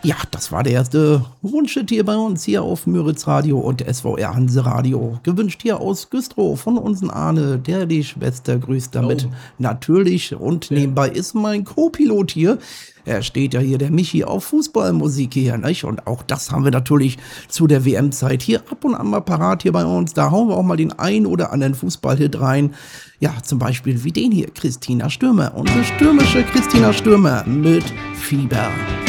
Ja, das war der erste Wunschhit hier bei uns hier auf Müritz Radio und SVR Hanse Radio. Gewünscht hier aus Güstrow von unserem Arne, der die Schwester grüßt damit. Oh. Natürlich. Und Ja. nebenbei ist mein Co-Pilot hier. Er steht ja hier, der Michi, auf Fußballmusik hier, nicht? Und auch das haben wir natürlich zu der WM-Zeit hier ab und an mal parat hier bei uns. Da hauen wir auch mal den ein oder anderen Fußballhit rein. Ja, zum Beispiel wie den hier, Christina Stürmer. Unsere stürmische Christina Stürmer mit Fieber.